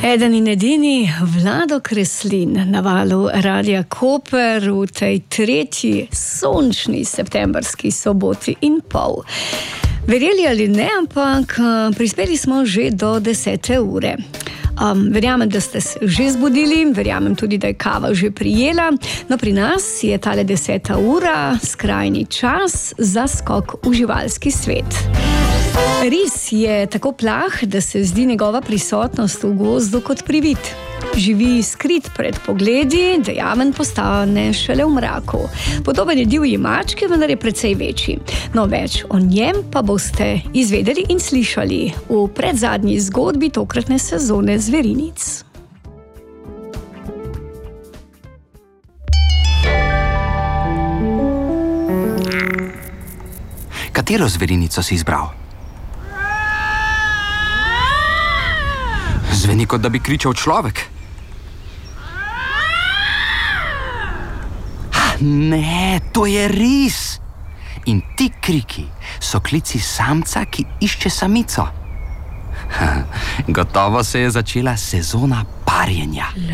Eden in edini Vlado Kreslin na valu Radia Koper v tej tretji sončni septembrski soboti in pol. Verjeli ali ne, ampak prispeli smo že do 10. ure. Verjamem, da ste se že zbudili, verjamem tudi, da je kava že prijela, no pri nas je tale 10. ura skrajni čas za skok v živalski svet. Ris je tako plah, da se zdi njegova prisotnost v gozdu kot privid. Živi skrit pred pogledi, dejaven postane šele v mraku. Podoben je divji mački, vendar je precej večji. No, več o njem pa boste izvedeli in slišali v predzadnji zgodbi tokratne sezone Zverinic. Katero zverinico si izbral? Zveni, kot da bi kričal človek. Ne, to je ris. In ti kriki so klici samca, ki išče samico. Gotovo se je začela sezona parjenja.